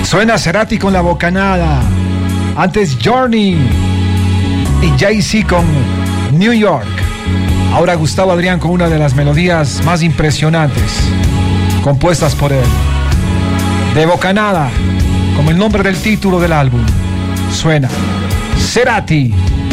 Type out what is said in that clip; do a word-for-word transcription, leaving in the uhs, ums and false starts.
Suena Cerati con La Bocanada. Antes Journey y Jay-Z con New York. Ahora Gustavo Adrián con una de las melodías más impresionantes compuestas por él. De Bocanada, como el nombre del título del álbum. Suena Cerati.